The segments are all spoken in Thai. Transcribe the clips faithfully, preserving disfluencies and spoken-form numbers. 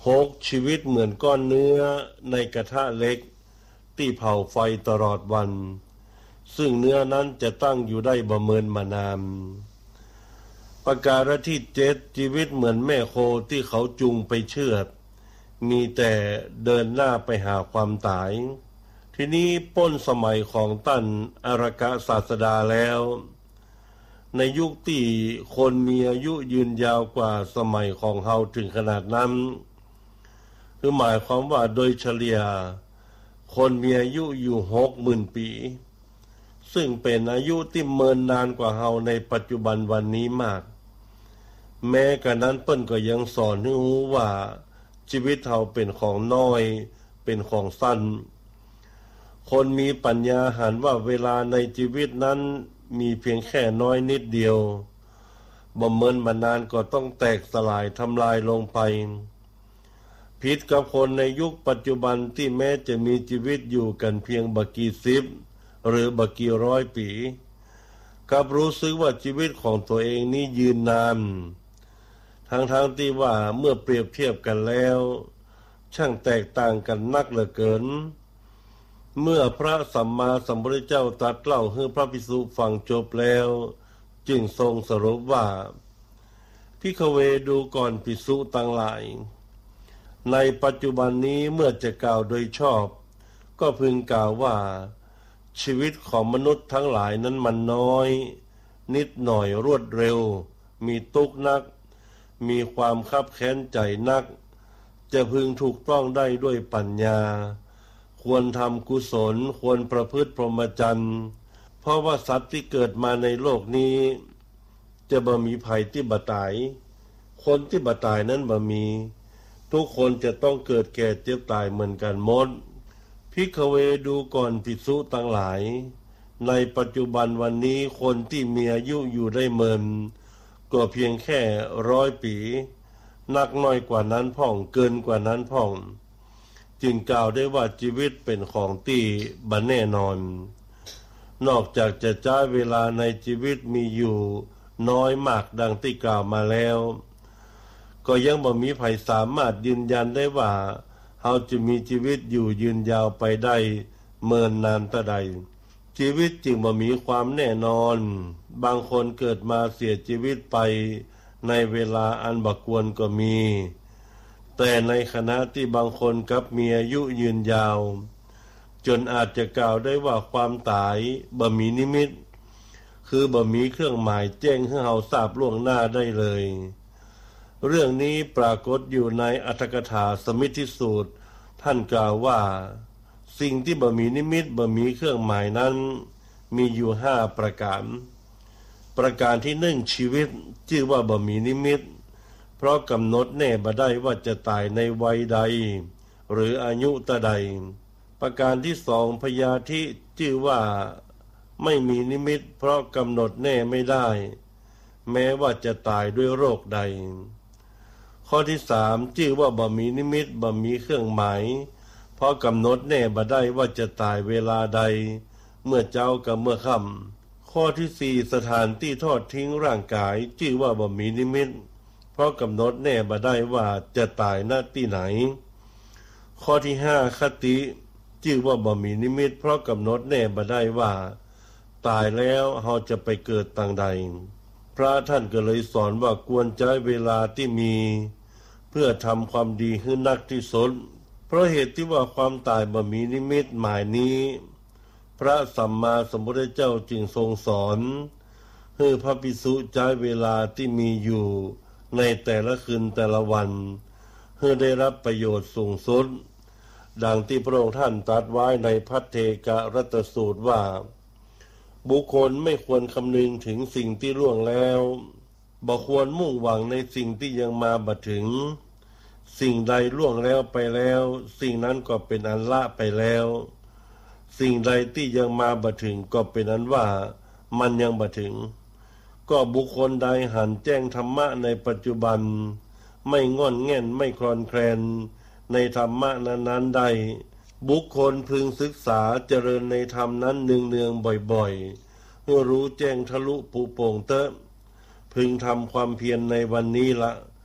หกชีวิตเหมือนก้อนเนื้อในกระทะเล็กที่เผาไฟตลอดวันซึ่งเนื้อนั้นจะตั้งอยู่ได้บ่เมินมานานประการที่เจ็ดชีวิตเหมือนแม่โคที่เขาจูงไปเชือดมีแต่เดินหน้าไปหาความตายทีนี้ป้นสมัยของท่านอรกะศาสดาแล้วในยุคที่คนมีอายุยืนยาวกว่าสมัยของเฮาถึงขนาดนั้นคือหมายความว่าโดยเฉลี่ยคนมีอายุอยู่หกหมื่นปีซึ่งเป็นอายุที่เมินนานกว่าเฮาในปัจจุบันวันนี้มากแม้กระนั้นเปิ้นก็ยังสอนให้รู้ว่าชีวิตเฮาเป็นของน้อยเป็นของสั้นคนมีปัญญาหันว่าเวลาในชีวิตนั้นมีเพียงแค่น้อยนิดเดียวบ่เมินมานานก็ต้องแตกสลายทำลายลงไปผิดกับคนในยุคปัจจุบันที่แม้จะมีชีวิตอยู่กันเพียงบักกี่สิบหรือบักกี่ร้อยปีกับรู้สึกว่าชีวิตของตัวเองนี้ยืนนานทั้งๆ ท, ที่ว่าเมื่อเปรียบเทียบกันแล้วช่างแตกต่างกันนักเหลือเกินเมื่อพระสัมมาสัมพุทธเจ้าตรัสเล่าให้พระภิกษุฟังจบแล้วจึงทรงสรุปว่าภิกขเวดูก่อนภิกษุทั้งหลายในปัจจุบันนี้เมื่อจะกล่าวโดยชอบก็พึงกล่าวว่าชีวิตของมนุษย์ทั้งหลายนั้นมันน้อยนิดหน่อยรวดเร็วมีทุกข์นักมีความคับแค้นใจนักจะพึงถูกต้องได้ด้วยปัญญาควรทำกุศลควรประพฤติพรหมจรรย์เพราะว่าสัตว์ที่เกิดมาในโลกนี้จะบ่มีภัยที่บ่ตายคนที่บ่ตายนั้นบ่มีทุกคนจะต้องเกิดแก่เจ็บตายเหมือนกันหมดภิกขเวดูก่อนภิกษุทั้งหลายในปัจจุบันวันนี้คนที่มีอายุอยู่ได้เมินก็เพียงแค่ร้อยปีนักน้อยกว่านั้นพ่องเกินกว่านั้นพ่องจึงกล่าวได้ว่าชีวิตเป็นของที่บ่แน่นอนนอกจากจะใช้เวลาในชีวิตมีอยู่น้อยมากดังที่กล่าวมาแล้วก็ยังบ่มีใครสามารถยืนยันได้ว่าเราจะมีชีวิตอยู่ยืนยาวไปได้เมินนานเท่าใดชีวิตจึงบ่มีความแน่นอนบางคนเกิดมาเสียชีวิตไปในเวลาอันบักควรก็มีแต่ในขณะที่บางคนกับมีอายุยืนยาวจนอาจจะกล่าวได้ว่าความตายบ่มีนิมิตคือบ่มีเครื่องหมายแจ้งให้เราทราบล่วงหน้าได้เลยเรื่องนี้ปรากฏอยู่ในอรรถกถาสมิทธิสูตรท่านกล่าวว่าสิ่งที่บ่มีนิมิตบ่มีเครื่องหมายนั้นมีอยู่ห้าประการประการที่หนึ่งชีวิตชื่อว่าบ่มีนิมิตเพราะกำหนดแน่บ่ได้ว่าจะตายในวัยใดหรืออายุตะใดประการที่สองพยาธิชื่อว่าไม่มีนิมิตเพราะกำหนดแน่ไม่ได้แม้ว่าจะตายด้วยโรคใดข้อที่สามชื่อว่าบ่มีนิมิตบ่มีเครื่องหมายเพราะกำหนดแน่บ่ได้ว่าจะตายเวลาใดเมื่อเจ้ากับเมื่อค่ำข้อที่สี่สถานที่ทอดทิ้งร่างกายชื่อว่าบ่มีนิมิตเพราะกำหนดแน่บ่ได้ว่าจะตายณที่ไหนข้อที่ห้าคติชื่อว่าบ่มีนิมิตเพราะกำหนดแน่บ่ได้ว่าตายแล้วเราจะไปเกิดต่างใดพระท่านก็เลยสอนว่าควรใช้เวลาที่มีเพื่อทำความดีให้นักที่สุดเพราะเหตุที่ว่าความตายบ่มีนิมิตหมายนี้พระสัมมาสัมพุทธเจ้าจึงทรงสอนให้พระภิกษุใช้เวลาที่มีอยู่ในแต่ละคืนแต่ละวันให้ได้รับประโยชน์สูงสุดดังที่พระองค์ท่านตรัสไว้ในภัทเทกรัตสูตรว่าบุคคลไม่ควรคำนึงถึงสิ่งที่ล่วงแล้วบ่ควรมุ่งหวังในสิ่งที่ยังมาบ่ถึงสิ่งใดล่วงแล้วไปแล้วสิ่งนั้นก็เป็นอันละไปแล้วสิ่งใดที่ยังมาบ่ถึงก็เป็นอันว่ามันยังบ่ถึงก็บุคคลใดหันแจ้งธรรมะในปัจจุบันไม่งอนแง่นไม่คลอนแคลนในธรรมะนั้นๆใดบุคคลพึงศึกษาเจริญในธรรมนั้นเนืองๆบ่อยๆเมื่อรู้แจ้งทะลุปุโป่งเตอะพึงทำความเพียรในวันนี้ละ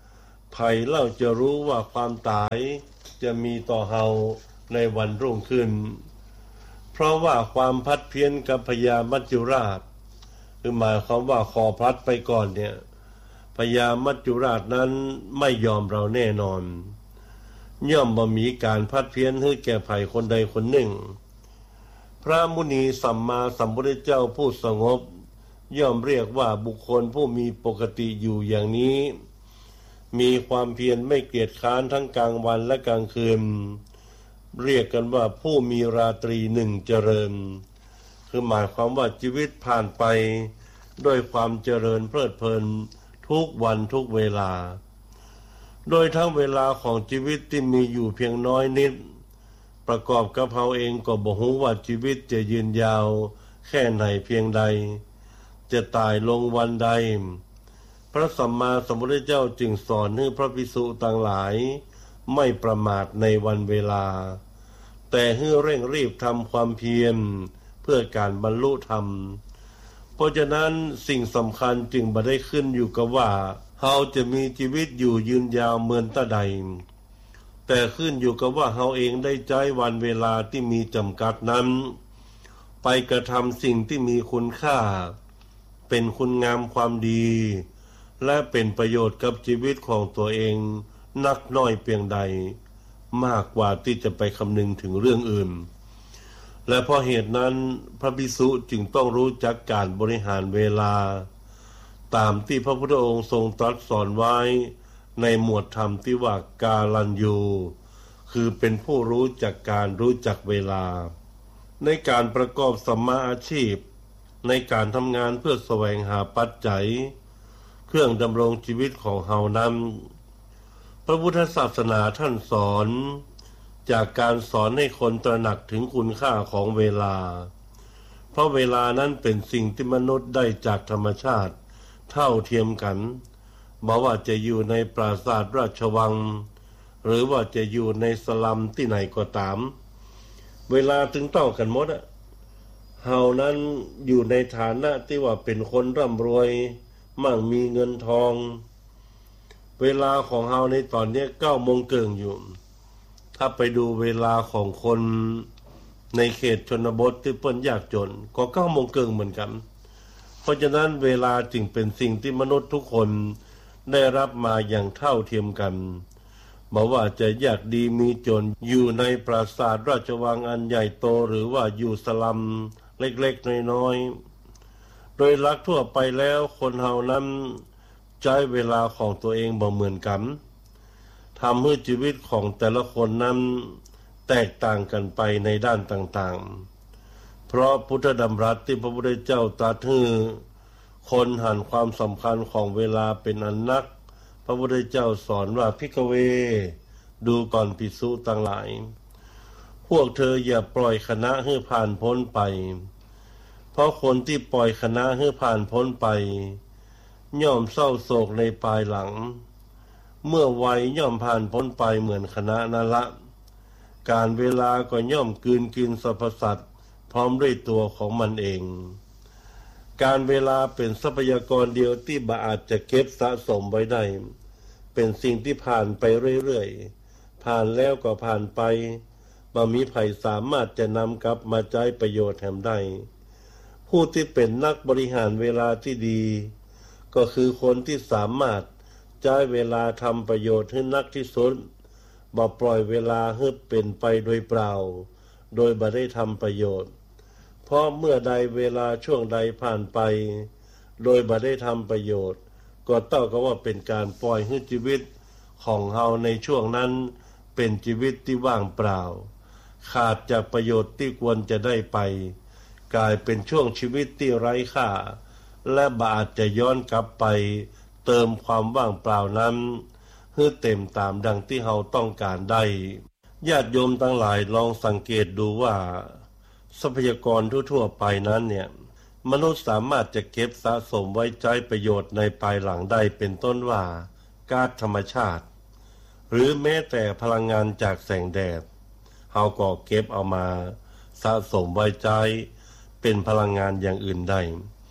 ใครเล่าจะรู้ว่าความตายจะมีต่อเฮาในวันรุ่งขึ้นเพราะว่าความพัดเพี้ยนกับพญามัจจุราชคือหมายความว่าขอพลัดไปก่อนเนี่ยพญามัจจุราชนั้นไม่ยอมเราแน่นอนย่อมบ่มีการพัดเพี้ยนให้แก่ภัยคนใดคนหนึ่งพระมุนีสัมมาสัมพุทธเจ้าผู้สงบย่อมเรียกว่าบุคคลผู้มีปกติอยู่อย่างนี้มีความเพียรไม่เกียจค้านทั้งกลางวันและกลางคืนเรียกกันว่าผู้มีราตรีหนึ่งเจริญคือหมายความว่าชีวิตผ่านไปด้วยความเจริญเพลิดเพลินทุกวันทุกเวลาโดยทั้งเวลาของชีวิตที่มีอยู่เพียงน้อยนิดประกอบกับเราเองก็บ่รู้ว่าชีวิตจะยืนยาวแค่ไหนเพียงใดจะตายลงวันใดพระสัมมาสัมพุทธเจ้าจึงสอนให้พระภิกษุต่างหลายไม่ประมาทในวันเวลาแต่ให้เร่งรีบทำความเพียรเพื่อการบรรลุธรรมเพราะฉะนั้นสิ่งสำคัญจึงบ่ได้ขึ้นอยู่กับว่าเฮาจะมีชีวิตอยู่ยืนยาวเหมือนตะใดแต่ขึ้นอยู่กับว่าเฮาเองได้ใช้วันเวลาที่มีจำกัดนั้นไปกระทำสิ่งที่มีคุณค่าเป็นคุณงามความดีและเป็นประโยชน์กับชีวิตของตัวเองนักน้อยเพียงใดมากกว่าที่จะไปคำนึงถึงเรื่องอื่นและเพราะเหตุนั้นพระภิกษุจึงต้องรู้จักการบริหารเวลาตามที่พระพุทธองค์ทรงตรัสสอนไว้ในหมวดธรรมที่ว่ากาลัญญูคือเป็นผู้รู้จักการรู้จักเวลาในการประกอบสัมมาอาชีพในการทำงานเพื่อแสวงหาปัจจัยเครื่องดำรงชีวิตของเฮานั้นพระพุทธศาสนาท่านสอนจากการสอนให้คนตระหนักถึงคุณค่าของเวลาเพราะเวลานั้นเป็นสิ่งที่มนุษย์ได้จากธรรมชาติเท่าเทียมกันบ่ว่าจะอยู่ในปราสาทราชวังหรือว่าจะอยู่ในสลัมที่ไหนก็ตามเวลาถึงเท่ากันหมดอะเฮานั้นอยู่ในฐานะที่ว่าเป็นคนร่ำรวยมั่งมีเงินทองเวลาของเฮาในตอนนี้เก้าโมงเกิงอยู่ถ้าไปดูเวลาของคนในเขตชนบทที่เปิ้นยากจนก็เก้าโมงเกิงเหมือนกันเพราะฉะนั้นเวลาจึงเป็นสิ่งที่มนุษย์ทุกคนได้รับมาอย่างเท่าเทียมกันบอกว่าจะยากดีมีจนอยู่ในปราสาทราชวังอันใหญ่โตหรือว่าอยู่สลัมเล็กๆน้อยๆโดยหลักทั่วไปแล้วคนเฮานั้นใช้เวลาของตัวเองบ่เหมือนกันทำให้ชีวิตของแต่ละคนนั้นแตกต่างกันไปในด้านต่างๆเพราะพุทธดำรัสที่พระพุทธเจ้าตรัสให้คนหันความสำคัญของเวลาเป็นอันนักพระพุทธเจ้าสอนว่าภิกขเวดูก่อนภิกษุทั้งหลายพวกเธออย่าปล่อยคณะให้ผ่านพ้นไปเพราะคนที่ปล่อยคณะให้ผ่านพ้นไปย่อมเศร้าโศกในภายหลังเมื่อวัยย่อมผ่านพ้นไปเหมือนคณะนั่นละการเวลาก็ย่อมกลืนกินสรรพสัตว์พร้อมด้วยตัวของมันเองการเวลาเป็นทรัพยากรเดียวที่บ่อาจจะเก็บสะสมไว้ได้เป็นสิ่งที่ผ่านไปเรื่อยๆผ่านแล้วก็ผ่านไปบ่มีใครสามารถจะนำกลับมาใช้ประโยชน์แห่งได้ผู้ที่เป็นนักบริหารเวลาที่ดีก็คือคนที่สามารถใช้เวลาทำประโยชน์ให้นักที่สุดบ่ปล่อยเวลาให้เป็นไปโดยเปล่าโดยบ่ได้ทำประโยชน์เพราะเมื่อใดเวลาช่วงใดผ่านไปโดยบ่ได้ทำประโยชน์ก็เท่ากับว่าเป็นการปล่อยให้ชีวิตของเฮาในช่วงนั้นเป็นชีวิตที่ว่างเปล่าขาดจากประโยชน์ที่ควรจะได้ไปกลายเป็นช่วงชีวิตที่ไร้ค่าและบ่อาจจะย้อนกลับไปเติมความว่างเปล่านั้นให้เต็มตามดังที่เฮาต้องการได้ญาติโยมทั้งหลายลองสังเกตดูว่าทรัพยากรทั่วๆไปนั้นเนี่ยมนุษย์สามารถจะเก็บสะสมไว้ใช้ประโยชน์ในภายหลังได้เป็นต้นว่าก๊าซธรรมชาติหรือแม้แต่พลังงานจากแสงแดดเฮาก็เก็บเอามาสะสมไว้ใช้เป็นพลังงานอย่างอื่นได้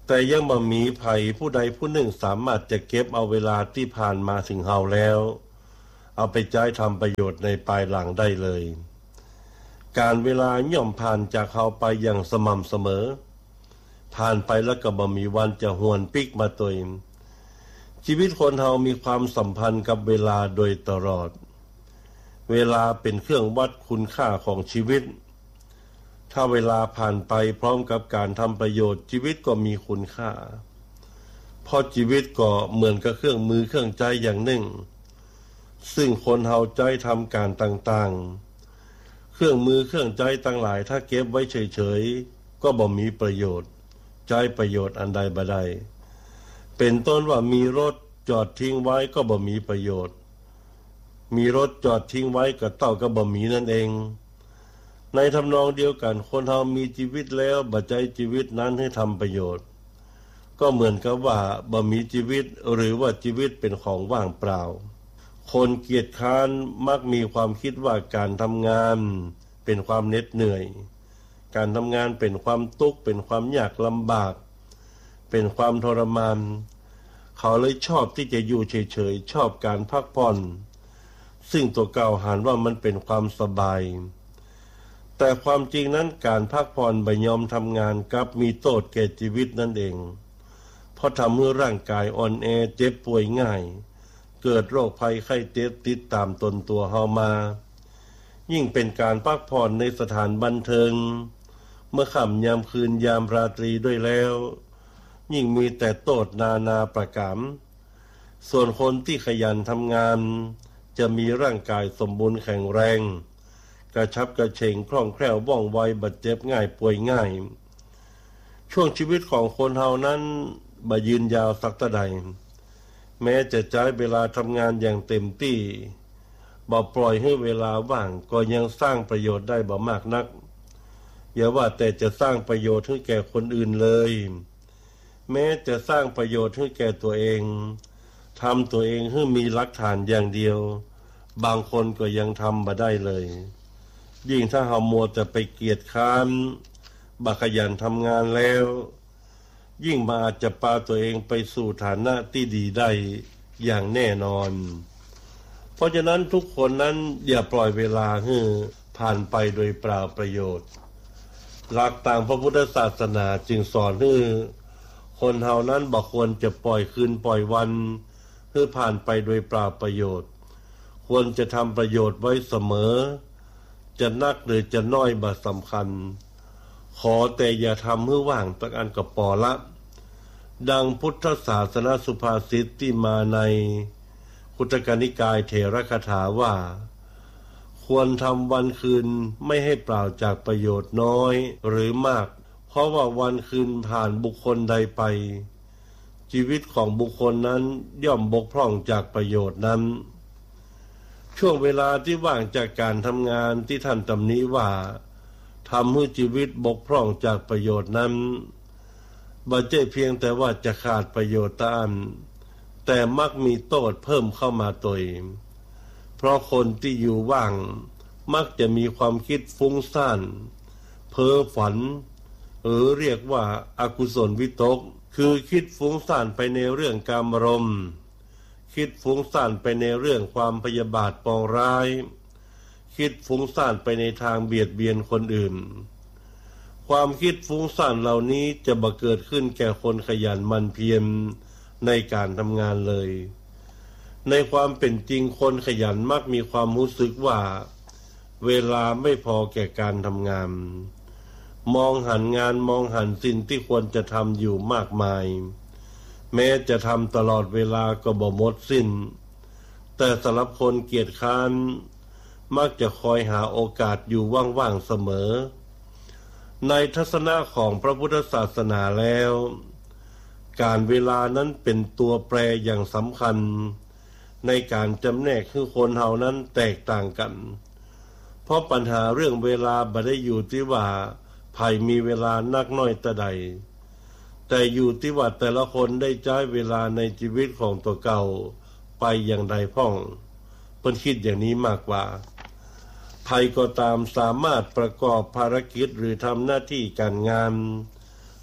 แต่ยังบ่มีไผผู้ใดผู้หนึ่งสามารถจะเก็บเอาเวลาที่ผ่านมาถึงเฮาแล้วเอาไปใช้ทำประโยชน์ในภายหลังได้เลยการเวลาย่อมผ่านจากเฮาไปอย่างสม่ำเสมอผ่านไปแล้วก็บ่มีวันจะหวนปิกมาตัวเองชีวิตคนเฮามีความสัมพันธ์กับเวลาโดยตลอดเวลาเป็นเครื่องวัดคุณค่าของชีวิตถ้าเวลาผ่านไปพร้อมกับการทำประโยชน์ชีวิตก็มีคุณค่าเพราะชีวิตก็เหมือนกับเครื่องมือเครื่องใจอย่างหนึ่งซึ่งคนเฮาใจทำการต่างๆเครื่องมือเครื่องใจต่างหลายถ้าเก็บไว้เฉยๆก็บ่มีประโยชน์ใจประโยชน์อันใดบ่ได้เป็นต้นว่ามีรถจอดทิ้งไว้ก็บ่มีประโยชน์มีรถจอดทิ้งไว้ก็เท่ากับบ่มีนั่นเองในทำนองเดียวกันคนเฮามีชีวิตแล้วบ่ใจชีวิตนั้นให้ทำประโยชน์ก็เหมือนกับว่าบ่มีชีวิตหรือว่าชีวิตเป็นของว่างเปล่าคนเกียจคร้านมักมีความคิดว่าการทำงานเป็นความเหน็ดเหนื่อยการทำงานเป็นความทุกข์เป็นความยากลำบากเป็นความทรมานเขาเลยชอบที่จะอยู่เฉยๆชอบการพักผ่อนซึ่งตัวเก่าหานว่ามันเป็นความสบายแต่ความจริงนั้นการพักผ่อนบ่ยอมทำงานกับมีโทษแก่ชีวิตนั่นเองเพราะทำให้ร่างกายอ่อนแอเจ็บป่วยง่ายเกิดโรคภัยไข้เจ็บติดตามตนตัวเฮามายิ่งเป็นการพักผ่อนในสถานบันเทิงเมื่อค่ำยามคืนยามราตรีด้วยแล้วยิ่งมีแต่โทษนานาประการส่วนคนที่ขยันทำงานจะมีร่างกายสมบูรณ์แข็งแรงกระชับกระเฉงคล่องแคล่วว่องไวบาดเจ็บง่ายป่วยง่ายช่วงชีวิตของคนเฮานั้นบ่ยืนยาวสักเท่าใดแม้จะใช้เวลาทำงานอย่างเต็มที่บ่ปล่อยให้เวลาว่างก็ยังสร้างประโยชน์ได้บ่มากนักอย่าว่าแต่จะสร้างประโยชน์ให้แก่คนอื่นเลยแม้จะสร้างประโยชน์ให้แก่ตัวเองทำตัวเองให้มีหลักฐานอย่างเดียวบางคนก็ยังทำบ่ได้เลยยิ่งถ้าเฮามัวแต่ไปเกียจคร้านบ่ขยันทำงานแล้วยิ่งมาอาจจะพาตัวเองไปสู่ฐานะที่ดีได้อย่างแน่นอนเพราะฉะนั้นทุกคนนั้นอย่าปล่อยเวลาให้ผ่านไปโดยเปล่าประโยชน์หลักตามพระพุทธศาสนาจึงสอนให้คนเฮานั้นบ่ควรจะปล่อยคืนปล่อยวันให้ผ่านไปโดยเปล่าประโยชน์ควรจะทำประโยชน์ไว้เสมอจะนักหรือจะน้อยบ่สำคัญขอแต่อย่าทำให้ว่างตักอันกับปอละดังพุทธศาสนาสุภาษิตที่มาในคุตกนิกายเถรคถาว่าควรทำวันคืนไม่ให้เปล่าจากประโยชน์น้อยหรือมากเพราะว่าวันคืนผ่านบุคคลใดไปชีวิตของบุคคลนั้นย่อมบกพร่องจากประโยชน์นั้นช่วงเวลาที่ว่างจากการทำงานที่ท่านตำหนิว่าทำให้ชีวิตบกพร่องจากประโยชน์นั้นบ่ใช่เพียงแต่ว่าจะขาดประโยชน์ตามแต่มักมีโทษเพิ่มเข้ามาตัวเองเพราะคนที่อยู่ว่างมักจะมีความคิดฟุ้งซ่านเพ้อฝันหรือเรียกว่าอกุศลวิตกคือคิดฟุ้งซ่านไปในเรื่องกามารมณ์คิดฟุ้งซ่านไปในเรื่องความพยาบาทปองร้ายคิดฟุ้งซ่านไปในทางเบียดเบียนคนอื่นความคิดฟุ้งซ่านเหล่านี้จะบ่เกิดขึ้นแก่คนขยันหมั่นเพียรในการทำงานเลยในความเป็นจริงคนขยันมักมีความรู้สึกว่าเวลาไม่พอแก่การทำงานมองหันงานมองหันสิ่งที่ควรจะทำอยู่มากมายแม้จะทำตลอดเวลาก็บ่หมดสิ้นแต่สำหรับคนเกียจคร้านมักจะคอยหาโอกาสอยู่ว่างๆเสมอในทัศนะของพระพุทธศาสนาแล้วการเวลานั้นเป็นตัวแปรอย่างสำคัญในการจำแนกคือคนเฮานั้นแตกต่างกันเพราะปัญหาเรื่องเวลาบ่ได้อยู่ที่ว่าใครมีเวลานักน้อยตะใดแต่อยู่ที่ว่าแต่ละคนได้ใช้เวลาในชีวิตของตัวเก่าไปอย่างใดพ้องเพิ่นคิดอย่างนี้มากกว่าใครก็ตามสามารถประกอบภารกิจหรือทำหน้าที่การงาน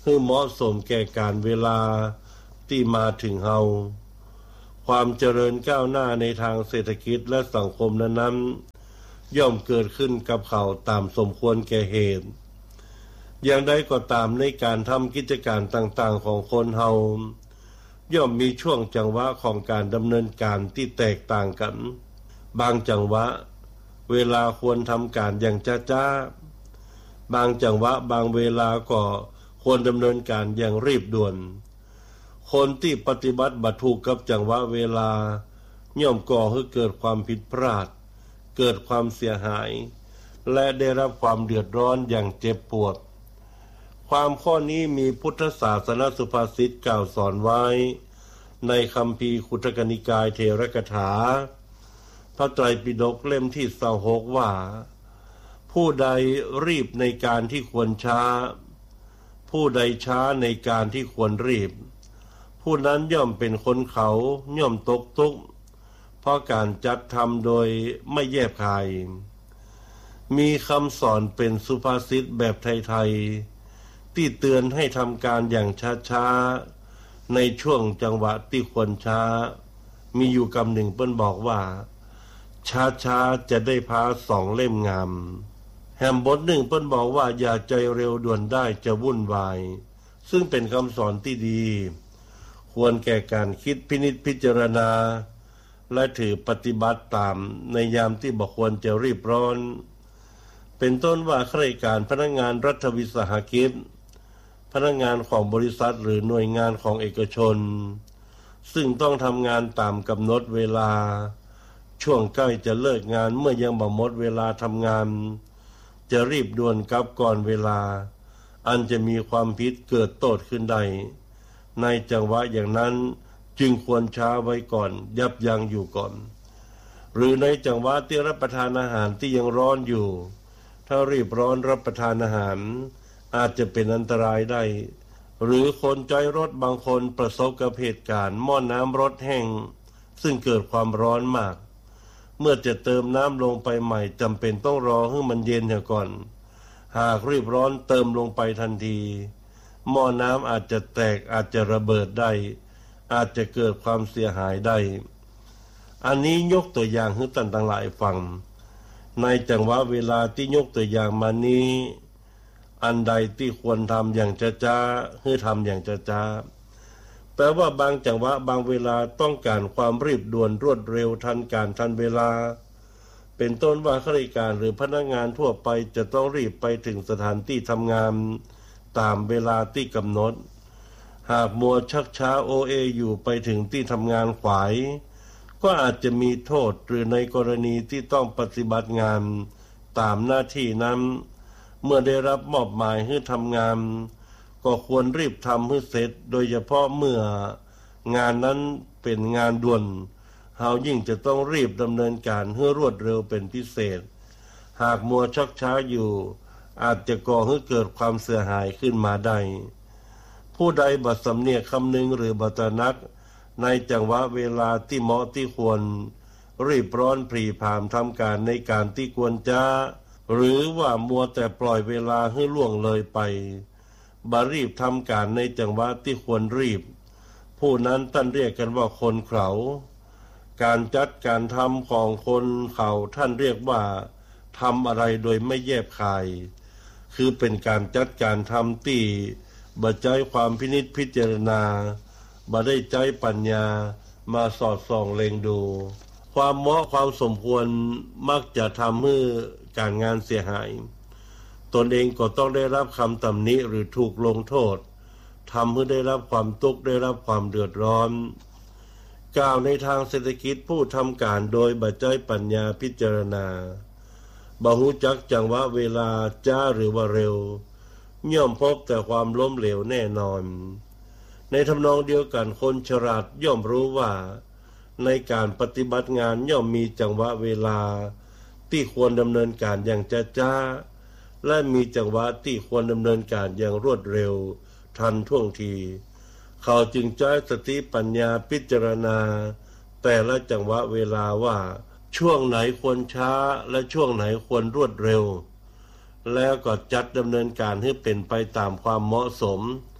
ให้เหมาะสมแก่การเวลาที่มาถึงเฮาความเจริญก้าวหน้าในทางเศรษฐกิจและสังคมนั้นๆย่อมเกิดขึ้นกับเขาตามสมควรแก่เหตุอย่างใดก็ตามในการทำกิจการต่างๆของคนเฮาย่อมมีช่วงจังหวะของการดำเนินการที่แตกต่างกันบางจังหวะเวลาควรทำการอย่างจ้าๆบางจังหวะบางเวลาก็ควรดำเนินการอย่างรีบด่วนคนที่ปฏิบัติบัตถูกกับจังหวะเวลาย่อมก่อให้เกิดความผิดพลาดเกิดความเสียหายและได้รับความเดือดร้อนอย่างเจ็บปวดความข้อนี้มีพุทธศาสนสุภาษิตกล่าวสอนไว้ในคัมภีร์ขุททกนิกายเถรกถาพระไตรปิฎกเล่มที่สิบหกว่าผู้ใดรีบในการที่ควรช้าผู้ใดช้าในการที่ควรรีบผู้นั้นย่อมเป็นคนเขาย่อมตกทุกข์เพราะการจัดทำโดยไม่แยบคายมีคำสอนเป็นสุภาษิตแบบไทยๆที่เตือนให้ทำการอย่างช้าๆในช่วงจังหวะที่ควรช้ามีอยู่คำหนึ่งเปิ้นบอกว่าช้าๆจะได้พาสองเล่มงามแฮมบทหนึ่งเปิ้นบอกว่าอย่าใจเร็วด่วนได้จะวุ่นวายซึ่งเป็นคำสอนที่ดีควรแก่การคิดพินิจพิจารณาและถือปฏิบัติตามในยามที่บ่ควรจะรีบร้อนเป็นต้นว่าข้าราชการพนักงานรัฐวิสาหกิจพนักงานของบริษัทหรือหน่วยงานของเอกชนซึ่งต้องทำงานตามกำหนดเวลาช่วงใกล้จะเลิกงานเมื่อยังบ่หมดเวลาทำงานจะรีบด่วนกลับก่อนเวลาอันจะมีความผิดเกิดโทษขึ้นได้ในจังหวะอย่างนั้นจึงควรช้าไว้ก่อนยับยั้งอยู่ก่อนหรือในจังหวะที่รับประทานอาหารที่ยังร้อนอยู่ถ้ารีบร้อนรับประทานอาหารอาจจะเป็นอันตรายได้หรือคนใจรถบางคนประสบกับเหตุการณ์หม้อน้ำรถแห้งซึ่งเกิดความร้อนมากเมื่อจะเติมน้ำลงไปใหม่จำเป็นต้องรอให้มันเย็นก่อนหากรีบร้อนเติมลงไปทันทีหม้อน้ำอาจจะแตกอาจจะระเบิดได้อาจจะเกิดความเสียหายได้อันนี้ยกตัวอย่างให้ท่านทั้งหลายฟังในจังหวะเวลาที่ยกตัวอย่างมานี้อันใดที่ควรทำอย่างช้าๆให้ทำอย่างช้าๆแปลว่าบางจังหวะบางเวลาต้องการความรีบด่วนรวดเร็วทันการทันเวลาเป็นต้นว่าข้าราชการหรือพนักงานทั่วไปจะต้องรีบไปถึงสถานที่ทำงานตามเวลาที่กำหนดหากมัวชักช้าโอเออยู่ไปถึงที่ทำงานขวายก็อาจจะมีโทษหรือในกรณีที่ต้องปฏิบัติงานตามหน้าที่นั้นเมื่อได้รับมอบหมายให้ทำงานก็ควรรีบทำให้เสร็จโดยเฉพาะเมื่องานนั้นเป็นงานด่วนเฮายิ่งจะต้องรีบดำเนินการให้รวดเร็วเป็นพิเศษหากมัวชักช้าอยู่อาจจะก่อให้เกิดความเสียหายขึ้นมาได้ผู้ใดบ่สำเนียกคำนึงหรือบ่ตระหนักในจังหวะเวลาที่เหมาะที่ควรรีบร้อนพรีพรามทำการในการที่ควรจะหรือว่ามัวแต่ปล่อยเวลาให้ล่วงเลยไปบ่รีบทำการในจังหวะที่ควรรีบผู้นั้นท่านเรียกกันว่าคนเขาการจัดการทำของคนเขาท่านเรียกว่าทำอะไรโดยไม่แยบคายคือเป็นการจัดการทำที่บ่ใจความพินิจพิจารณาบ่ได้ใจปัญญามาสอดส่องเล็งดูความเหมาะความสมควรมักจะทำให้การงานเสียหายตนเองก็ต้องได้รับคำตำหนิหรือถูกลงโทษทำให้ได้รับความทุกข์ได้รับความเดือดร้อนกล่าวในทางเศรษฐกิจผู้ทำการโดยบ่ใจปัญญาพิจารณาบ่ฮู้จักจังหวะเวลาจ้าหรือว่าเร็วย่อมพบแต่ความล้มเหลวแน่นอนในทำนองเดียวกันคนฉลาดย่อมรู้ว่าในการปฏิบัติงานย่อมมีจังหวะเวลาที่ควรดำเนินการอย่างจ้าๆและมีจังหวะที่ควรดำเนินการอย่างรวดเร็วทันท่วงทีเขาจึงใช้สติปัญญาพิจารณาแต่ละจังหวะเวลาว่าช่วงไหนควรช้าและช่วงไหนควรรวดเร็วแล้วก็จัดดำเนินการให้เป็นไปตามความเหมาะสม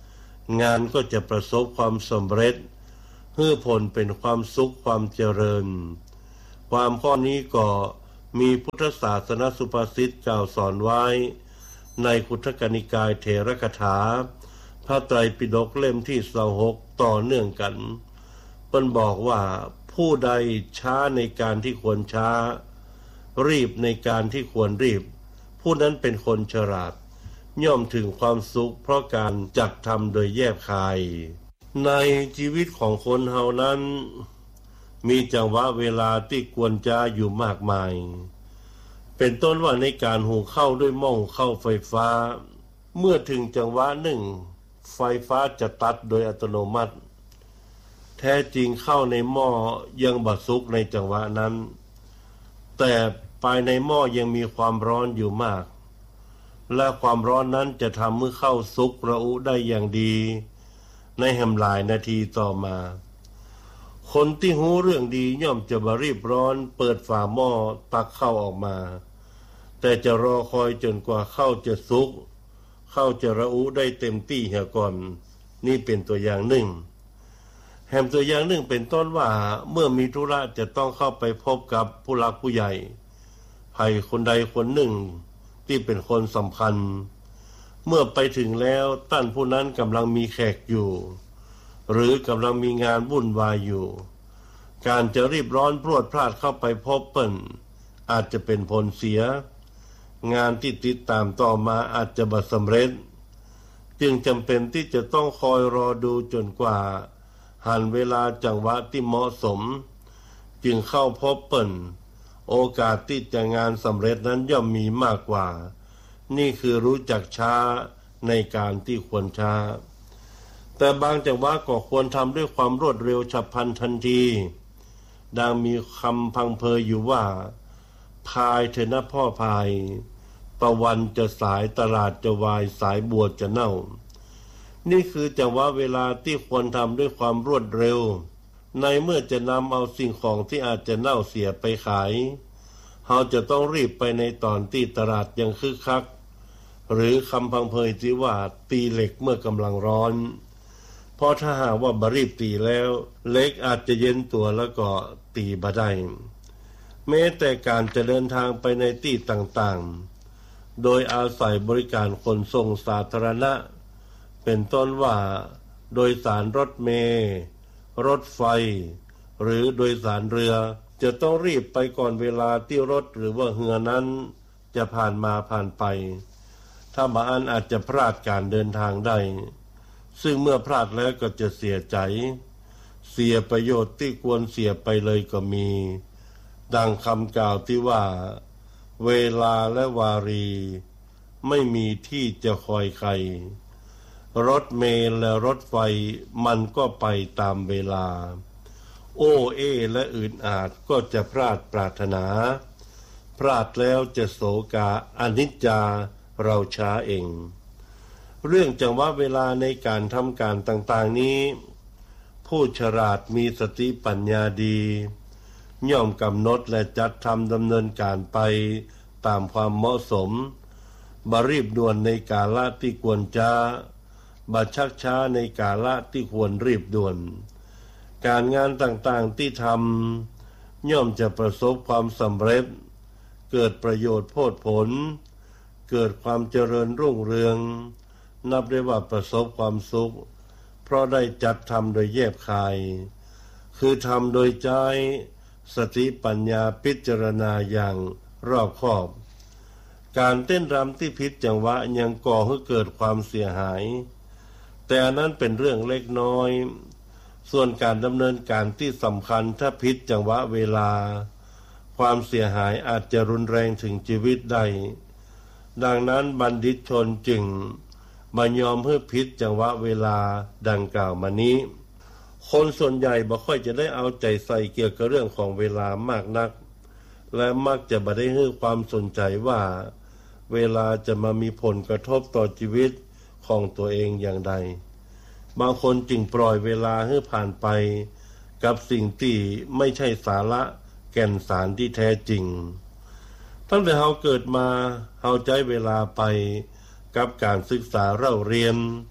งานก็จะประสบความสำเร็จเพื่อผลเป็นความสุขความเจริญความข้อนี้ก็มีพุทธศาสนสุภาษิตกล่าวสอนไว้ในคุทกนิกายเถรคถาพระไตรปิฎกเล่มที่ยี่สิบหกต่อเนื่องกันเพิ่นบอกว่าผู้ใดช้าในการที่ควรช้ารีบในการที่ควรรีบผู้นั้นเป็นคนฉลาดย่อมถึงความสุขเพราะการจักทำโดยแยบคายในชีวิตของคนเฮานั้นมีจังหวะเวลาที่ควรจะอยู่มากมายเป็นต้นว่าในการหุงข้าวด้วยหม้อหุงข้าวไฟฟ้าเมื่อถึงจังหวะหนึ่งไฟฟ้าจะตัดโดยอัตโนมัติแท้จริงข้าวในหม้อยังบ่สุกในจังหวะนั้นแต่ภายในหม้อยังมีความร้อนอยู่มากและความร้อนนั้นจะทำให้ข้าวสุกระอุได้อย่างดีในแห่งหลายนาทีต่อมาคนที่หูเรื่องดีย่อมจะบรีบร้อนเปิดฝาหม้อตักข้าวออกมาแต่จะรอคอยจนกว่าข้าวจะสุกข้าวจะระอุได้เต็มที่เหี่ยก่อนนี่เป็นตัวอย่างหนึ่งแห่งตัวอย่างหนึ่งเป็นต้นว่าเมื่อมีธุระจะต้องเข้าไปพบกับผู้หลักผู้ใหญ่ใครคนใดคนหนึ่งที่เป็นคนสำคัญเมื่อไปถึงแล้วท่านผู้นั้นกำลังมีแขกอยู่หรือกำลังมีงานวุ่นวายอยู่การจะรีบร้อนพรวดพลาดเข้าไปพบเปิ้นอาจจะเป็นผลเสียงานที่ติดตามต่อมาอาจจะบ่สำเร็จจึงจำเป็นที่จะต้องคอยรอดูจนกว่าหันเวลาจังหวะที่เหมาะสมจึงเข้าพบเปิ้นโอกาสที่จะงานสำเร็จนั้นย่อมมีมากกว่านี่คือรู้จักช้าในการที่ควรช้าแต่บางจังหวะก็ควรทำด้วยความรวดเร็วฉับพลันทันทีดังมีคำพังเพยอยู่ว่าพายเถอะนะพ่อพายตะวันจะสายตลาดจะวายสายบัวจะเน่านี่คือจังหวะเวลาที่ควรทำด้วยความรวดเร็วในเมื่อจะนำเอาสิ่งของที่อาจจะเน่าเสียไปขายเราจะต้องรีบไปในตอนที่ตลาดยังคึกคักหรือคำพังเพยที่ว่าตีเหล็กเมื่อกำลังร้อนเพราะถ้าหากว่าบรีบตีแล้วเหล็กอาจจะเย็นตัวแล้วก็ตีบ่ได้แม้แต่การจะเดินทางไปในที่ต่างๆโดยอาศัยบริการขนส่งสาธารณะเป็นต้นว่าโดยสารรถเมล์รถไฟหรือโดยสารเรือจะต้องรีบไปก่อนเวลาที่รถหรือว่าเรือนั้นจะผ่านมาผ่านไปถ้าบางอันอาจจะพลาดการเดินทางได้ซึ่งเมื่อพลาดแล้วก็จะเสียใจเสียประโยชน์ที่ควรเสียไปเลยก็มีดังคำกล่าวที่ว่าเวลาและวารีไม่มีที่จะคอยใครรถเมล์และรถไฟมันก็ไปตามเวลาโอ้เอและอื่นอาจก็จะพลาดปรารถนาพลาดแล้วจะโศกาอนิจจาเราช้าเองเรื่องจังหวะเวลาในการทำการต่างๆนี้ผู้ฉลาดมีสติปัญญาดีย่อมกำหนดและจัดทำดำเนินการไปตามความเหมาะสมบ่รีบด่วนในกาลที่ควรช้าบ่ชักช้าในกาลที่ควรรีบด่วนการงานต่างๆที่ทำย่อมจะประสบความสำเร็จเกิดประโยชน์โพดผลเกิดความเจริญรุ่งเรืองนับได้ว่าประสบความสุขเพราะได้จัดทำโดยแยบคายคือทำโดยใจสติปัญญาพิจารณาอย่างรอบคอบการเต้นรำที่ผิดจังหวะยังก่อให้เกิดความเสียหายแต่อันนั้นเป็นเรื่องเล็กน้อยส่วนการดำเนินการที่สำคัญถ้าผิดจังหวะเวลาความเสียหายอาจจะรุนแรงถึงชีวิตได้ดังนั้นบัณฑิตชนจึงบ่ยอมให้ผิดจังหวะเวลาดังกล่าวมานี้คนส่วนใหญ่บ่ค่อยจะได้เอาใจใส่เกี่ยวกับเรื่องของเวลามากนักและมักจะบ่ได้ให้ความสนใจว่าเวลาจะมามีผลกระทบต่อชีวิตของตัวเองอย่างใดบางคนจึงปล่อยเวลาให้ผ่านไปกับสิ่งที่ไม่ใช่สาระแก่นสารที่แท้จริงตั้งแต่เราเกิดมาเราใช้เวลาไปกับการศึกษาเล่าเรียน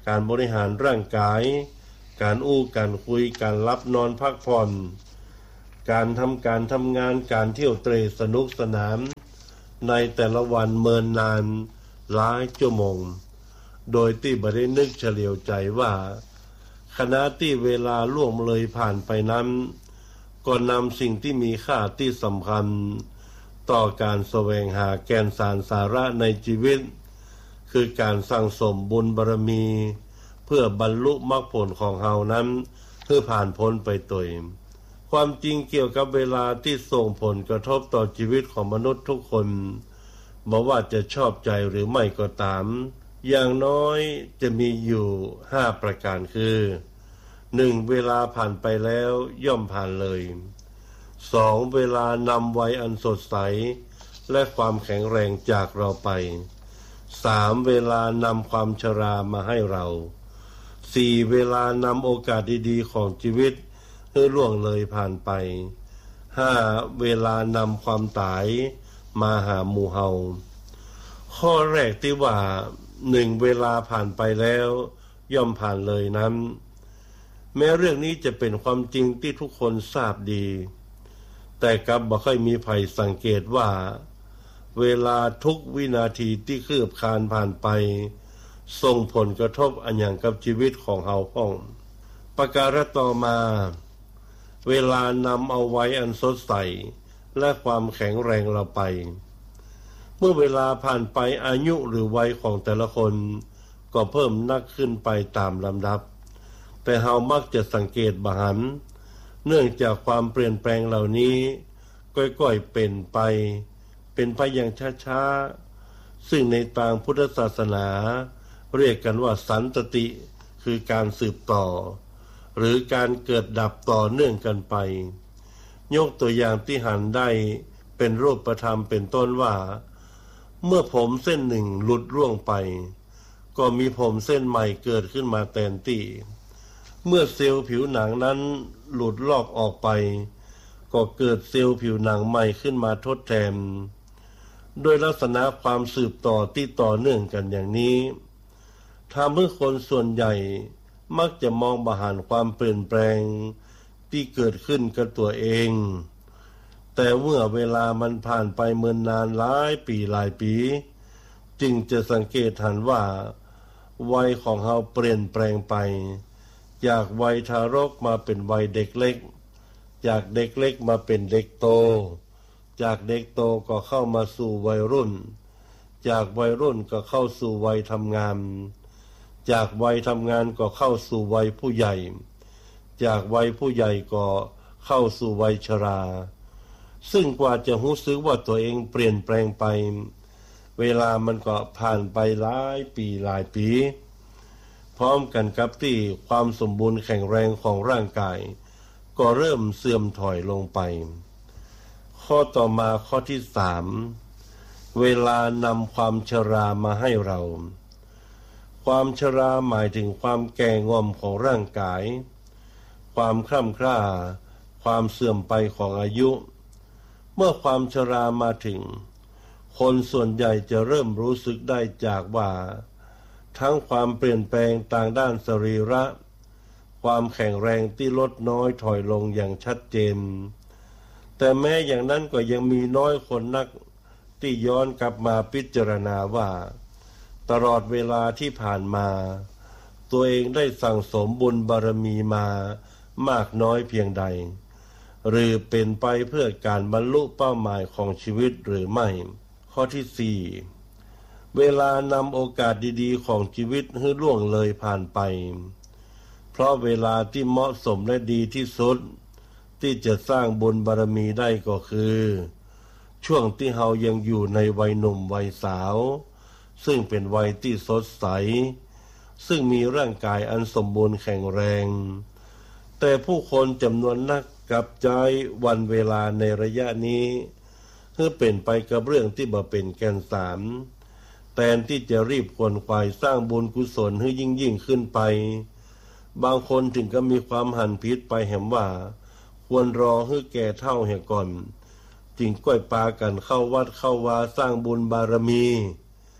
การบริหารร่างกายการอู้การคุยการรับนอนพักผ่อนการทำการทำงานการเที่ยวเตร่สนุกสนานในแต่ละวันเมินนานหลายชั่วโมงโดยที่บ่ได้นึกเฉลียวใจว่าขณะที่เวลาล่วงเลยผ่านไปนั้นก็นำสิ่งที่มีค่าที่สำคัญต่อการแสวงหาแก่นสารสาระในชีวิตคือการสั่งสมบุญบารมีเพื่อบรรลุมรรคผลของเฮานั้นเพื่อผ่านพ้นไปตัวเองความจริงเกี่ยวกับเวลาที่ส่งผลกระทบต่อชีวิตของมนุษย์ทุกคนบอกว่าจะชอบใจหรือไม่ก็ตามอย่างน้อยจะมีอยู่ห้าประการคือหนึ่งเวลาผ่านไปแล้วย่อมผ่านเลยสองเวลานำวัยอันสดใสและความแข็งแรงจากเราไปสามเวลานำความชรามาให้เราสี่เวลานำโอกาสดีๆของชีวิตให้ล่วงเลยผ่านไปห้าเวลานำความตายมาหาหมู่เฮาข้อแรกที่ว่าหนึ่งเวลาผ่านไปแล้วย่อมผ่านเลยนั้นแม้เรื่องนี้จะเป็นความจริงที่ทุกคนทราบดีแต่กลับบ่ค่อยมีใครสังเกตว่าเวลาทุกวินาทีที่คืบคลานผ่านไปส่งผลกระทบอันอย่างกับชีวิตของเฮาพ้องประการต่อมาเวลานำเอาไว้อันสดใสและความแข็งแรงเราไปเมื่อเวลาผ่านไปอายุหรือวัยของแต่ละคนก็เพิ่มนักขึ้นไปตามลำดับแต่เฮามักจะสังเกตบ่หันเนื่องจากความเปลี่ยนแปลงเหล่านี้ค่อยๆเป็นไปเป็นไปอย่างช้าๆซึ่งในทางพุทธศาสนาเรียกกันว่าสันตติคือการสืบต่อหรือการเกิดดับต่อเนื่องกันไปยกตัวอย่างที่หันได้เป็นรูปธรรมเป็นต้นว่าเมื่อผมเส้นหนึ่งหลุดร่วงไปก็มีผมเส้นใหม่เกิดขึ้นมาแทนที่เมื่อเซลล์ผิวหนังนั้นหลุดลอกออกไปก็เกิดเซลล์ผิวหนังใหม่ขึ้นมาทดแทนโดยลักษณะความสืบต่อที่ต่อเนื่องกันอย่างนี้ทำให้คนส่วนใหญ่มักจะมองบ่หันความเปลี่ยนแปลงที่เกิดขึ้นกับตัวเองแต่เมื่อเวลามันผ่านไปเมื่อนนานหลายปีหลายปีจึงจะสังเกตเห็นว่าวัยของเราเปลี่ยนแปลงไปจากวัยทารกมาเป็นวัยเด็กเล็กจากเด็กเล็กมาเป็นเด็กโตจากเด็กโตก็เข้ามาสู่วัยรุ่นจากวัยรุ่นก็เข้าสู่วัยทำงานจากวัยทำงานก็เข้าสู่วัยผู้ใหญ่จากวัยผู้ใหญ่ก็เข้าสู่วัยชราซึ่งกว่าจะรู้สึกว่าตัวเองเปลี่ยนแปลงไปเวลามันก็ผ่านไปหลายปีหลายปีพร้อมกันกับที่ความสมบูรณ์แข็งแรงของร่างกายก็เริ่มเสื่อมถอยลงไปข้อต่อมาข้อที่สามเวลานำความชรามาให้เราความชราหมายถึงความแก่งอมของร่างกายความคร่ำคร่าความเสื่อมไปของอายุเมื่อความชรามาถึงคนส่วนใหญ่จะเริ่มรู้สึกได้จากว่าทั้งความเปลี่ยนแปลงทางด้านสรีระความแข็งแรงที่ลดน้อยถอยลงอย่างชัดเจนแต่แม้อย่างนั้นก็ยังมีน้อยคนนักที่ย้อนกลับมาพิจารณาว่าตลอดเวลาที่ผ่านมาตัวเองได้สั่งสมบุญบารมีมามากน้อยเพียงใดหรือเป็นไปเพื่อการบรรลุเป้าหมายของชีวิตหรือไม่ข้อที่สี่เวลานำโอกาสดีๆของชีวิตให้ล่วงเลยผ่านไปเพราะเวลาที่เหมาะสมและดีที่สุดที่จะสร้างบุญบารมีได้ก็คือช่วงที่เฮายังอยู่ในวัยหนุ่มวัยสาวซึ่งเป็นวัยที่สดใสซึ่งมีร่างกายอันสมบูรณ์แข็งแรงแต่ผู้คนจำนวนนักกลับใจวันเวลาในระยะนี้เพื่อเป็นไปกับเรื่องที่บ่เป็นแก่นสารแทนที่จะรีบขวนขวายสร้างบุญกุศลให้ยิ่งยิ่งขึ้นไปบางคนถึงก็มีความหันผิดไปแห่งว่าควรรอให้แก่เท่าเหี่ยก่อนจึงก้อยปากันเข้าวัดเข้าวาสร้างบุญบารมี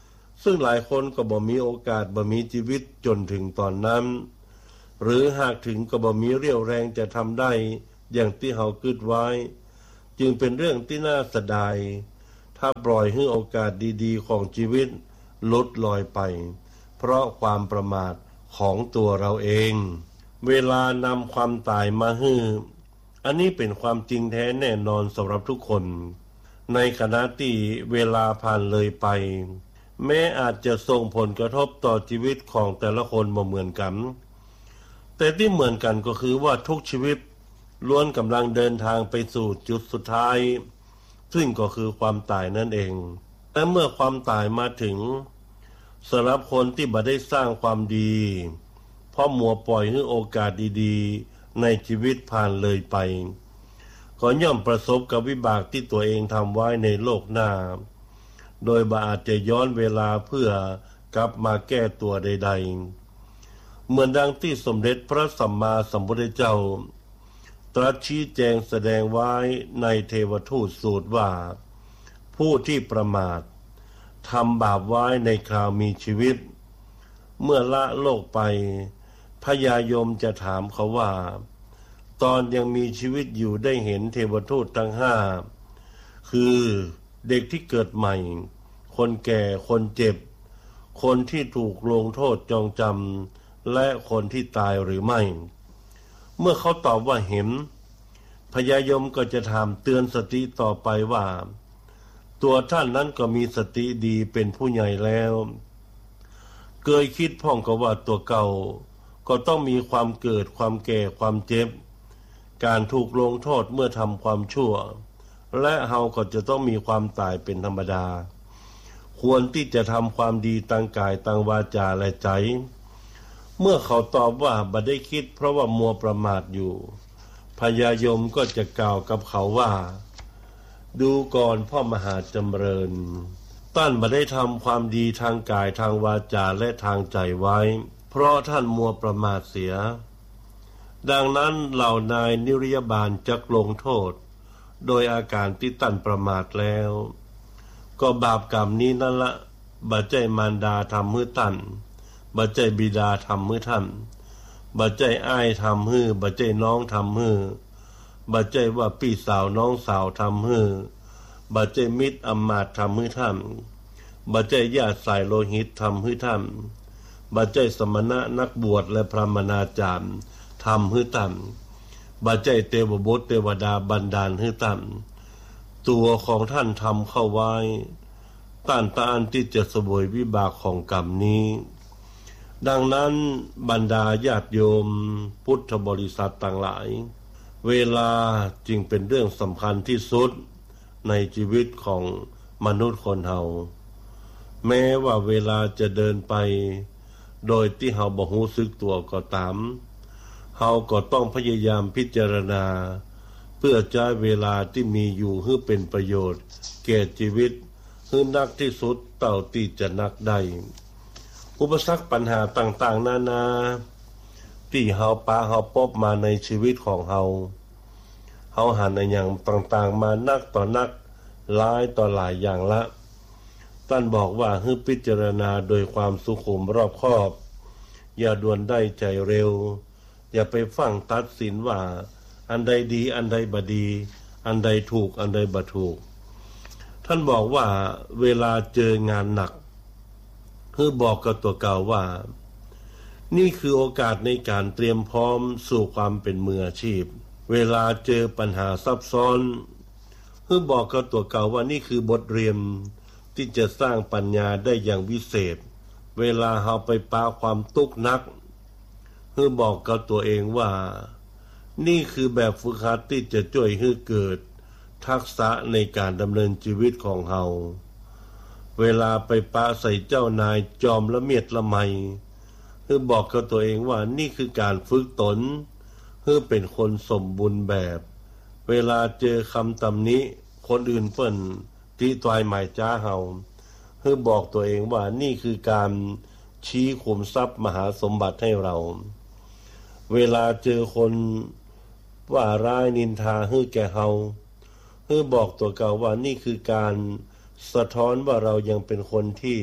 ซึ่งหลายคนก็บ่มีโอกาสบ่มีชีวิตจนถึงตอนนั้นหรือหากถึงก็บ่มีเรี่ยวแรงจะทำได้อย่างที่เฮาคิดไว้จึงเป็นเรื่องที่น่าเสียดายถ้าปล่อยให้โอกาสดีๆของชีวิตลดลอยไปเพราะความประมาทของตัวเราเองเวลานำความตายมาให้อันนี้เป็นความจริงแท้แน่นอนสำหรับทุกคนในขณะที่เวลาผ่านเลยไปแม้อาจจะส่งผลกระทบต่อชีวิตของแต่ละคนบ่เหมือนกันแต่ที่เหมือนกันก็คือว่าทุกชีวิตล้วนกำลังเดินทางไปสู่จุดสุดท้ายซึ่งก็คือความตายนั่นเองและเมื่อความตายมาถึงสำหรับคนที่บ่ได้สร้างความดีเพราะมัวปล่อยให้โอกาสดีๆในชีวิตผ่านเลยไปก็ย่อมประสบกับวิบากที่ตัวเองทำไว้ในโลกหน้าโดยบ่อาจจะย้อนเวลาเพื่อกลับมาแก้ตัวใดๆเหมือนดังที่สมเด็จพระสัมมาสัมพุทธเจ้าตรัสชี้แจงแสดงไว้ในเทวทูตสูตรว่าผู้ที่ประมาททำบาปไว้ในคราวมีชีวิตเมื่อละโลกไปพญายมจะถามเขาว่าตอนยังมีชีวิตอยู่ได้เห็นเทวทูตทั้งห้าคือเด็กที่เกิดใหม่คนแก่คนเจ็บคนที่ถูกลงโทษจองจำและคนที่ตายหรือไม่เมื่อเขาตอบว่าเห็นพญายมก็จะถามเตือนสติต่อไปว่าตัวท่านนั้นก็มีสติดีเป็นผู้ใหญ่แล้วเคยคิดพ่องก็ว่าตัวเก่าก็ต้องมีความเกิดความแก่ความเจ็บการถูกลงโทษเมื่อทำความชั่วและเฮาก็จะต้องมีความตายเป็นธรรมดาควรที่จะทำความดีตั้งกายตั้งวาจาและใจเมื่อเขาตอบว่าบ่ได้คิดเพราะว่ามัวประมาทอยู่พญายมก็จะกล่าวกับเขาว่าดูก่อนพ่อมหาจำเริญท่านบ่ได้ทำความดีทางกายทางวาจาและทางใจไว้เพราะท่านมัวประมาทเสียดังนั้นเหล่านายนิริยบาลจักลงโทษโดยอาการที่ท่านประมาทแล้วก็บาปกรรมนี้นั่นละบ่ใจมารดาทำให้ท่านบ่ใจบิดาทำให้ท่านบ่ใจอ้ายทำให้บ่ใจน้องทำให้บ่ใจว่าพี่สาวน้องสาวทำให้บ่ใจมิตรอำมาตย์ทำให้ท่านบ่ใจญาติสายโลหิตทำให้ท่านบ่ใจสมณะนักบวชและพระมณาจารย์ทำให้ท่านบ่ใจเทวบุตรเทวดาบันดาลให้ท่านตัวของท่านทำเข้าไว้ต้านทานที่จะเสวยวิบากของกรรมนี้ดังนั้นบรรดาญาติโยมพุทธบริษัทต่างหลายเวลาจึงเป็นเรื่องสำคัญที่สุดในชีวิตของมนุษย์คนเฮาแม้ว่าเวลาจะเดินไปโดยที่เฮาบ่รู้สึกตัวก็ตามเฮาก็ต้องพยายามพิจารณาเพื่อใช้เวลาที่มีอยู่ให้เป็นประโยชน์แก่ชีวิตให้นักที่สุดเท่าที่จะนักได้อุปสรรคปัญหาต่างๆนานาที่เฮาปาเฮาพบมาในชีวิตของเฮาเฮาหันในอย่างต่างๆมานักต่อนักหลายต่อหลายอย่างละท่านบอกว่าให้พิจารณาโดยความสุขุมรอบคอบอย่าด่วนได้ใจเร็วอย่าไปฟังตัดสินว่าอันใดดีอันใดบ่ดีอันใดถูกอันใดบ่ถูกท่านบอกว่าเวลาเจองานหนักคือบอกกับตัวเก่าว่านี่คือโอกาสในการเตรียมพร้อมสู่ความเป็นมืออาชีพเวลาเจอปัญหาซับซ้อนคือบอกกับตัวเก่าว่านี่คือบทเรียนที่จะสร้างปัญญาได้อย่างวิเศษเวลาเฮาไปปาความทุกข์นักคือบอกกับตัวเองว่านี่คือแบบฝึกหัดที่จะช่วยให้เกิดทักษะในการดำเนินชีวิตของเฮาเวลาไปปาใส่เจ้านายจอมละเมียดละไมคือบอกกับตัวเองว่านี่คือการฝึกตนเพื่อเป็นคนสมบูรณ์แบบเวลาเจอคำตำหนิคนอื่นเปิ้นที่ตายหมายจ้าเฮาคือบอกตัวเองว่านี่คือการชี้ขุมทรัพย์มหาสมบัติให้เราเวลาเจอคนว่าร้ายนินทาให้แก่เฮาคือบอกตัวเก่าว่านี่คือการสะท้อนว่าเรายังเป็นคนที่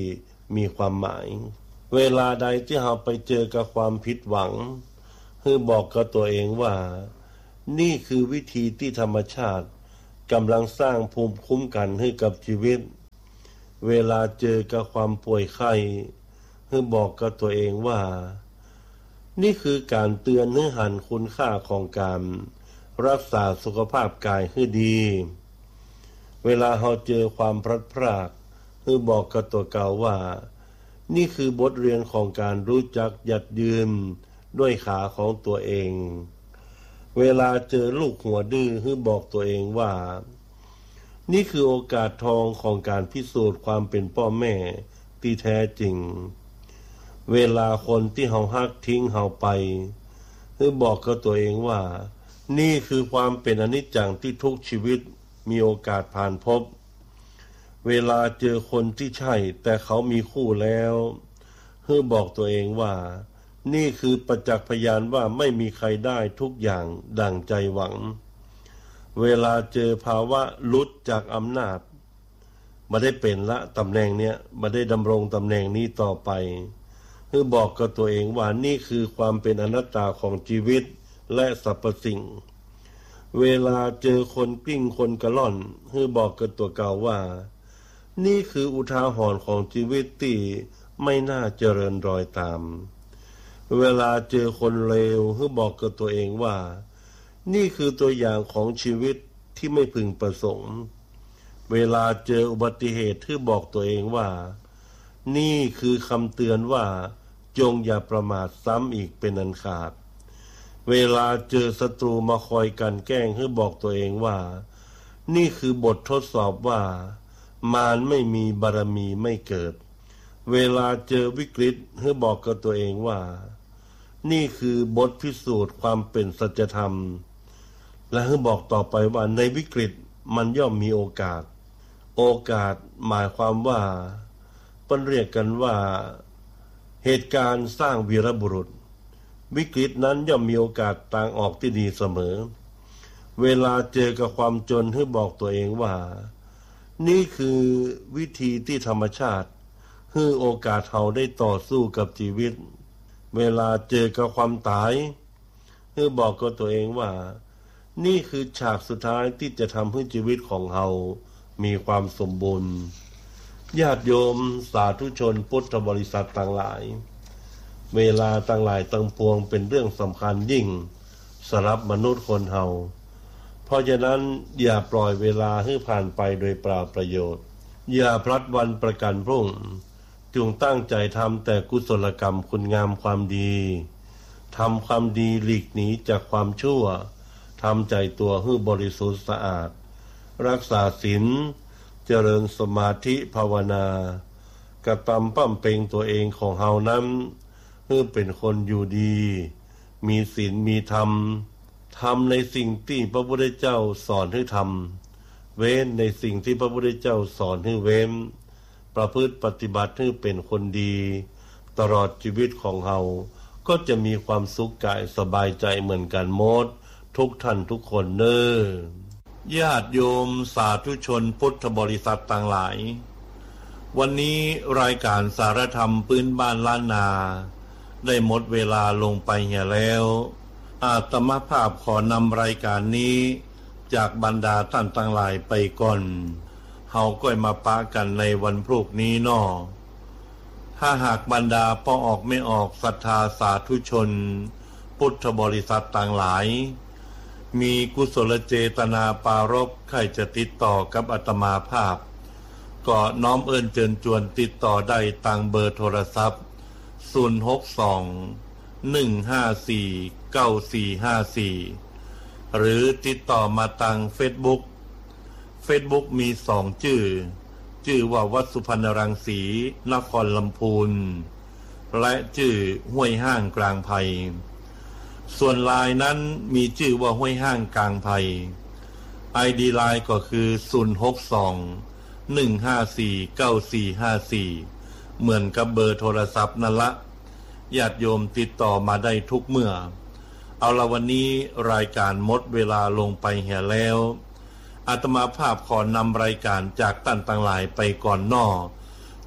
มีความหมาย เวลาใดที่เราไปเจอกับความผิดหวังให้บอกกับตัวเองว่านี่คือวิธีที่ธรรมชาติกำลังสร้างภูมิคุ้มกันให้กับชีวิตเวลาเจอกับความป่วยไข้ให้บอกกับตัวเองว่านี่คือการเตือนให้หันคุณค่าของการรักษาสุขภาพกายให้ดีเวลาเราเจอความพลัดพรากให้บอกกับตัวเก่าว่านี่คือบทเรียนของการรู้จักหยัดยืนด้วยขาของตัวเองเวลาเจอลูกหัวดื้อให้บอกตัวเองว่านี่คือโอกาสทองของการพิสูจน์ความเป็นพ่อแม่ที่แท้จริงเวลาคนที่เฮาฮักทิ้งเฮาไปให้บอกกับตัวเองว่านี่คือความเป็นอนิจจังที่ทุกชีวิตมีโอกาสผ่านพบเวลาเจอคนที่ใช่แต่เขามีคู่แล้วให้บอกตัวเองว่านี่คือประจักษ์พยานว่าไม่มีใครได้ทุกอย่างดั่งใจหวังเวลาเจอภาวะหลุดจากอำนาจมาได้เป็นละตำแหน่งเนี้ยมาได้ดำรงตำแหน่งนี้ต่อไปให้บอกกับตัวเองว่านี่คือความเป็นอนัตตาของชีวิตและสรรพสิ่งเวลาเจอคนกลิ้งคนกระล่อนให้บอกกับตัวเก่าว่านี่คืออุทาหรณ์ของชีวิตที่ไม่น่าเจริญรอยตามเวลาเจอคนเลวให้บอกกับตัวเองว่านี่คือตัวอย่างของชีวิตที่ไม่พึงประสงค์เวลาเจออุบัติเหตุให้บอกตัวเองว่านี่คือคำเตือนว่าจงอย่าประมาทซ้ำอีกเป็นอันขาดเวลาเจอศัตรูมาคอยกันแกล้งให้บอกตัวเองว่านี่คือบททดสอบว่ามารไม่มีบารมีไม่เกิดเวลาเจอวิกฤตให้บอกกับตัวเองว่านี่คือบทพิสูจน์ความเป็นสัจธรรมและให้บอกต่อไปว่าในวิกฤตมันย่อมมีโอกาสโอกาสหมายความว่าเป็นเรียกกันว่าเหตุการณ์สร้างวีรบุรุษวิกฤตนั้นย่อมมีโอกาสทางออกที่ดีเสมอเวลาเจอกับความจนให้บอกตัวเองว่านี่คือวิธีที่ธรรมชาติให้โอกาสเราได้ต่อสู้กับชีวิตเวลาเจอกับความตายให้บอกกับตัวเองว่านี่คือฉากสุดท้ายที่จะทำให้ชีวิตของเรามีความสมบูรณ์ญาติโยมสาธุชนพุทธบริษัทต่างหลายเวลาต่างหลายต่างปวงเป็นเรื่องสำคัญยิ่งสำหรับมนุษย์คนเราเพราะฉะนั้นอย่าปล่อยเวลาให้ผ่านไปโดยเปล่าประโยชน์อย่าพลัดวันประกันพรุ่งจงตั้งใจทำแต่กุศลกรรมคุณงามความดีทำความดีหลีกหนีจากความชั่วทำใจตัวให้บริสุทธิ์สะอาดรักษาศีลเจริญสมาธิภาวนากระทำปั้มเปงตัวเองของเฮานั้นให้เป็นคนอยู่ดีมีศีลมีธรรมทำในสิ่งที่พระพุทธเจ้าสอนให้ทำเว้นในสิ่งที่พระพุทธเจ้าสอนให้เว้นประพฤติปฏิบัติให้เป็นคนดีตลอดชีวิตของเฮาก็จะมีความสุขกายสบายใจเหมือนกันหมดทุกท่านทุกคนเน้อญาติโยมสาธุชนพุทธบริษัทต่างหลายวันนี้รายการสารธรรมพื้นบ้านล้านนาได้หมดเวลาลงไปเหี่ยแล้วอาตมาภาพขอนำรายการนี้จากบรรดาท่านต่างหลายไปก่อนเฮาก็มาปะกันในวันพรุ่งนี้น้อถ้าหากบรรดาป้อออกไม่ออกศรัทธาสาธุชนพุทธบริษัทต่างหลายมีกุศลเจตนาปารภใครจะติดต่อกับอาตมาภาพก็น้อมเอิ้นเชิญชวนติดต่อได้ตามเบอร์โทรศัพท์ศูนย์ หก สอง หนึ่ง ห้า สี่ เก้า สี่ ห้า สี่หรือติดต่อมาทาง Facebook Facebook มีสองชื่อชื่อว่าวัดสุพรรณรังสีนครลำพูนและชื่อห้วยห้างกลางไผ่ส่วนไลน์นั้นมีชื่อว่าห้วยห้างกลางไผ่ ไอ ดี ไลน์ก็คือศูนย์ หก สอง หนึ่ง ห้า สี่ เก้า สี่ ห้า สี่เหมือนกับเบอร์โทรศัพท์นั่นละญาติโยมติดต่อมาได้ทุกเมื่อเอาละวันนี้รายการหมดเวลาลงไปเหี่ยแล้วอาตมาภาพขอนำรายการจากท่านต่างหลายไปก่อนนอ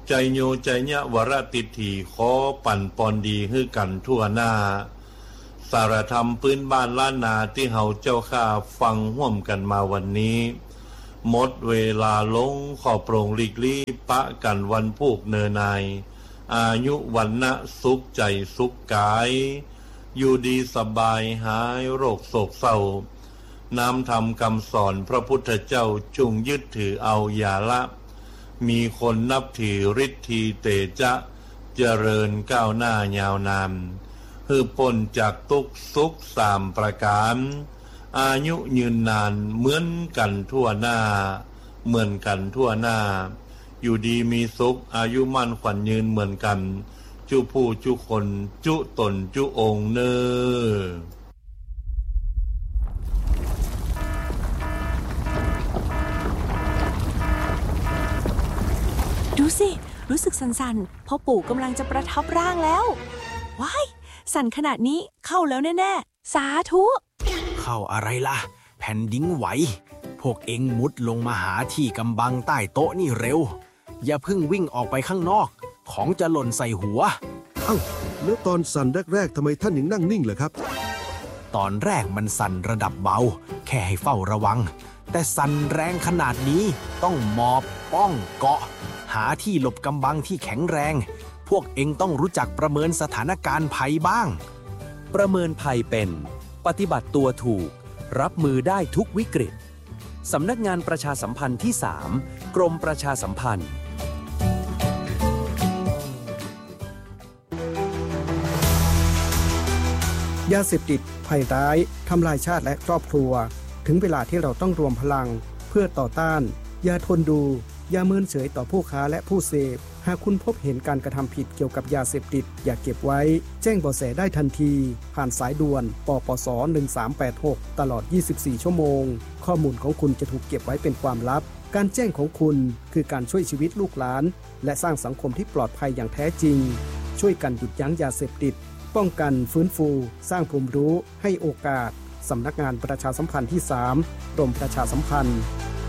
ใจโยใจญะวรติถีขอปั่นปอนดีให้กันทั่วหน้าสารธรรมพื้นบ้านล้านนาที่เฮาเจ้าข้าฟังห่วมกันมาวันนี้หมดเวลาลงขอโปร่งหลีกลี่ปะกันวันพูกเนนายอายุวันนะสุขใจสุขกายอยู่ดีสบายหายโรคโศกเศร้านำธรรมคำสอนพระพุทธเจ้าจุงยึดถือเอาอย่าละมีคนนับถือฤทธีเตจะเจริญก้าวหน้ายาวนานฮือพ้นจากทุกข์สุขสามประการอายุยืนนานเหมือนกันทั่วหน้าเหมือนกันทั่วหน้าอยู่ดีมีสุขอายุมั่นขวัญยืนเหมือนกันจุผู้จุคนจุตนจุองค์เนอดูสิรู้สึกสั่นๆพ่อปู่กำลังจะประทับร่างแล้วว้ายสั่นขนาดนี้เข้าแล้วแน่ๆสาธุเข้าอะไรล่ะแผ่นดินไหวพวกเอ็งมุดลงมาหาที่กำบังใต้โต๊ะนี่เร็วอย่าเพิ่งวิ่งออกไปข้างนอกของจะหล่นใส่หัวเอ้าแล้วตอนสั่นแรกๆทำไมท่านยังนั่งนิ่งเหรอครับตอนแรกมันสั่นระดับเบาแค่ให้เฝ้าระวังแต่สั่นแรงขนาดนี้ต้องหมอบป้องเกาะหาที่หลบกำบังที่แข็งแรงพวกเอ็งต้องรู้จักประเมินสถานการณ์ภัยบ้างประเมินภัยเป็นปฏิบัติตัวถูกรับมือได้ทุกวิกฤตสำนักงานประชาสัมพันธ์ที่สามกรมประชาสัมพันธ์ยาเสพติดภัยร้ายทำลายชาติและครอบครัวถึงเวลาที่เราต้องรวมพลังเพื่อต่อต้านอย่าทนดูอย่าเมินเฉยต่อผู้ค้าและผู้เสพหากคุณพบเห็นการกระทำผิดเกี่ยวกับยาเสพติดอย่าเก็บไว้แจ้งเบาะแสได้ทันทีผ่านสายด่วนปปสหนึ่งสามแปดหกตลอดยี่สิบสี่ชั่วโมงข้อมูลของคุณจะถูกเก็บไว้เป็นความลับการแจ้งของคุณคือการช่วยชีวิตลูกหลานและสร้างสังคมที่ปลอดภัยอย่างแท้จริงช่วยกันหยุดยั้งยาเสพติดป้องกันฟื้นฟูสร้างภูมิรู้ให้โอกาสสำนักงานประชาสัมพันธ์ที่สามกรมประชาสัมพันธ์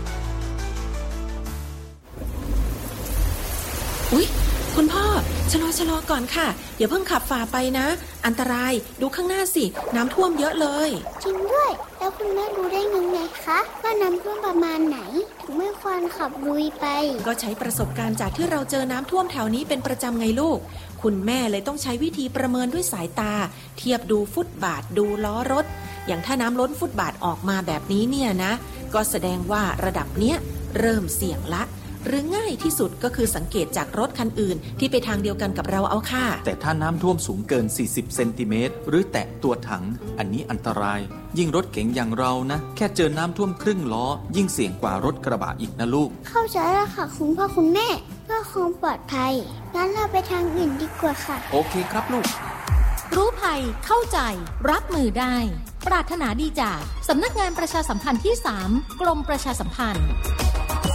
อุ๊ยคุณพ่อชะลอชะลอก่อนค่ะอย่าเพิ่งขับฝ่าไปนะอันตรายดูข้างหน้าสิน้ำท่วมเยอะเลยจริงด้วยแล้วคุณแม่รู้ได้ยังไงคะว่าน้ำท่วมประมาณไหนถึงไม่ควรขับลุยไปก็ใช้ประสบการณ์จากที่เราเจอน้ำท่วมแถวนี้เป็นประจำไงลูกคุณแม่เลยต้องใช้วิธีประเมินด้วยสายตาเทียบดูฟุตบาทดูล้อรถอย่างถ้าน้ำล้นฟุตบาทออกมาแบบนี้เนี่ยนะก็แสดงว่าระดับเนี้ยเริ่มเสี่ยงละหรือง่ายที่สุดก็คือสังเกตจากรถคันอื่นที่ไปทางเดียวกันกับเราเอาค่ะแต่ถ้าน้ำท่วมสูงเกินสี่สิบเซนติเมตรหรือแตะตัวถังอันนี้อันตรายยิ่งรถเก๋งอย่างเรานะแค่เจอน้ำท่วมครึ่งล้อยิ่งเสี่ยงกว่ารถกระบะอีกนะลูกเข้าใจแล้วค่ะคุณพ่อคุณแม่เพื่อความปลอดภัยงั้นเราไปทางอื่นดีกว่าค่ะโอเคครับลูกรู้ภัยเข้าใจรับมือได้ปรารถนาดีจากสำนักงานประชาสัมพันธ์ที่สามกรมประชาสัมพันธ์